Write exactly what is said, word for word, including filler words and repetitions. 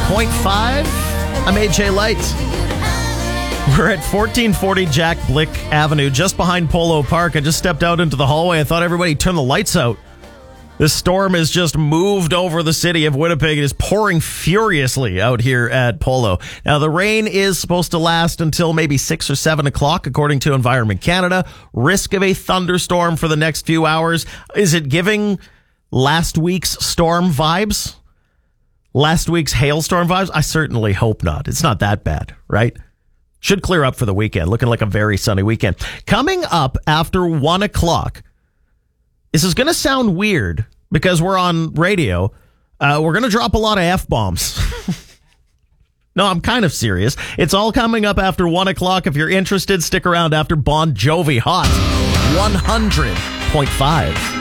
point five. I'm A J Light. We're at fourteen forty Jack Blick Avenue, just behind Polo Park. I just stepped out into the hallway. I thought everybody turned the lights out. This storm has just moved over the city of Winnipeg. It is pouring furiously out here at Polo. Now, the rain is supposed to last until maybe six or seven o'clock, according to Environment Canada. Risk of a thunderstorm for the next few hours. Is it giving last week's storm vibes? Last week's hailstorm vibes? I certainly hope not. It's not that bad, right? Should clear up for the weekend. Looking like a very sunny weekend. Coming up after one o'clock. This is going to sound weird because we're on radio. Uh, we're going to drop a lot of F-bombs. No, I'm kind of serious. It's all coming up after one o'clock. If you're interested, stick around after Bon Jovi Hot one hundred point five.